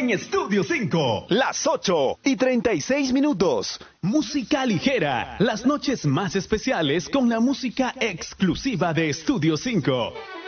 en Estudio 5. Las 8:36. Música ligera. Las noches más especiales con la música exclusiva de Estudio 5.